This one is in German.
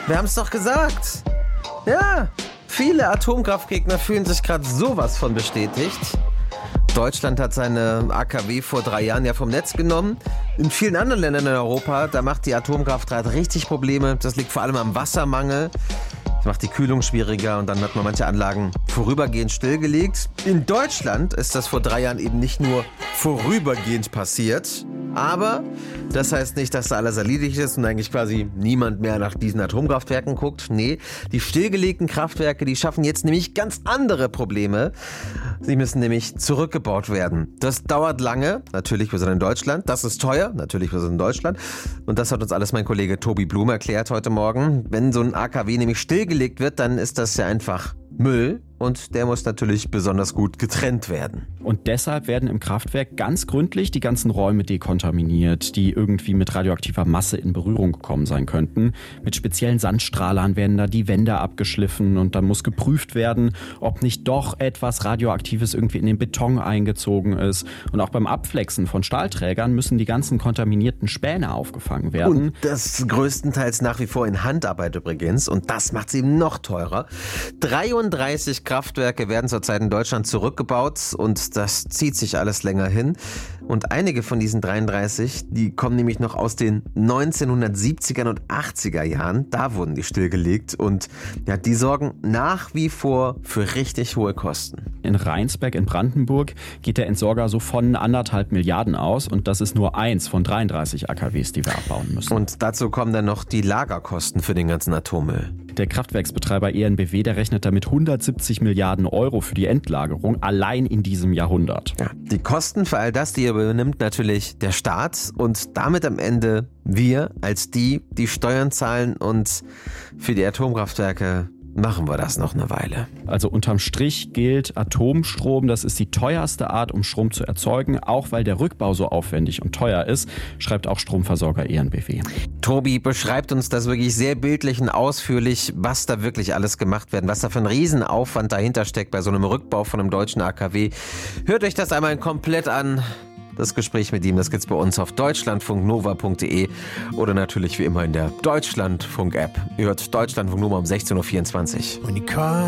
Wir haben es doch gesagt. Ja, viele Atomkraftgegner fühlen sich gerade sowas von bestätigt. Deutschland hat seine AKW vor 3 Jahren ja vom Netz genommen. In vielen anderen Ländern in Europa, da macht die Atomkraft gerade richtig Probleme. Das liegt vor allem am Wassermangel. Das macht die Kühlung schwieriger und dann hat man manche Anlagen vorübergehend stillgelegt. In Deutschland ist das vor 3 Jahren eben nicht nur vorübergehend passiert. Aber das heißt nicht, dass da alles erledigt ist und eigentlich quasi niemand mehr nach diesen Atomkraftwerken guckt. Nee, die stillgelegten Kraftwerke, die schaffen jetzt nämlich ganz andere Probleme. Sie müssen nämlich zurückgebaut werden. Das dauert lange, natürlich, wir sind in Deutschland. Das ist teuer, natürlich, wir sind in Deutschland. Und das hat uns alles mein Kollege Tobi Blum erklärt heute Morgen. Wenn so ein AKW nämlich stillgelegt wird, dann ist das ja einfach Müll. Und der muss natürlich besonders gut getrennt werden. Und deshalb werden im Kraftwerk ganz gründlich die ganzen Räume dekontaminiert, die irgendwie mit radioaktiver Masse in Berührung gekommen sein könnten. Mit speziellen Sandstrahlern werden da die Wände abgeschliffen und dann muss geprüft werden, ob nicht doch etwas Radioaktives irgendwie in den Beton eingezogen ist. Und auch beim Abflexen von Stahlträgern müssen die ganzen kontaminierten Späne aufgefangen werden. Und das größtenteils nach wie vor in Handarbeit übrigens. Und das macht es eben noch teurer. 33 Kraftwerke werden zurzeit in Deutschland zurückgebaut und das zieht sich alles länger hin. Und einige von diesen 33, die kommen nämlich noch aus den 1970er und 80er Jahren. Da wurden die stillgelegt und ja, die sorgen nach wie vor für richtig hohe Kosten. In Rheinsberg in Brandenburg geht der Entsorger so von 1,5 Milliarden aus und das ist nur eins von 33 AKWs, die wir abbauen müssen. Und dazu kommen dann noch die Lagerkosten für den ganzen Atommüll. Der Kraftwerksbetreiber EnBW, der rechnet damit 170 Milliarden Euro für die Endlagerung allein in diesem Jahrhundert. Ja, die Kosten für all das, die übernimmt natürlich der Staat und damit am Ende wir als die Steuern zahlen und für die Atomkraftwerke machen wir das noch eine Weile. Also unterm Strich gilt Atomstrom, das ist die teuerste Art, um Strom zu erzeugen, auch weil der Rückbau so aufwendig und teuer ist, schreibt auch Stromversorger EnBW. Tobi beschreibt uns das wirklich sehr bildlich und ausführlich, was da wirklich alles gemacht wird, was da für ein Riesenaufwand dahinter steckt bei so einem Rückbau von einem deutschen AKW. Hört euch das einmal komplett an. Das Gespräch mit ihm, das gibt's bei uns auf deutschlandfunknova.de oder natürlich wie immer in der Deutschlandfunk-App. Ihr hört Deutschlandfunk Nova um 16.24 Uhr.